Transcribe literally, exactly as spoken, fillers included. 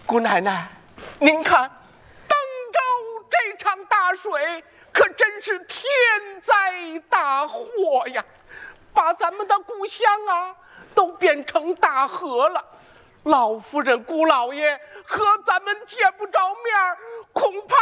姑奶奶，您看，登州这场大水可真是天灾大祸呀，把咱们的故乡啊都变成大河了。老夫人、姑老爷和咱们见不着面，恐怕